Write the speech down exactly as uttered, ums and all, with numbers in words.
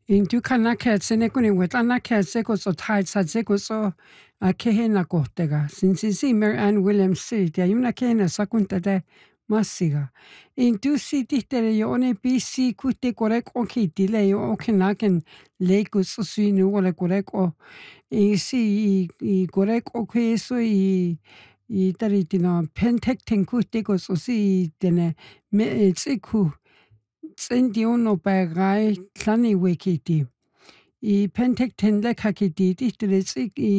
Intu kanakheetsene kuni wetlanakheetse kutsu thaitsatse kutsu akhehena kohtega. Sinsisi Mary Ann Williams City ayuna khehena sakuntade masiga. Intu city tere yo one B C kutte korek onkiti le yo okhenaken le kutsu suinu wale korek o isi i korek okheso i i taritina pentekten kutte kutsu si tene me tsiku tsendi uno bagai tlani wekiti. I pentekten lekakiti tihtele tsik i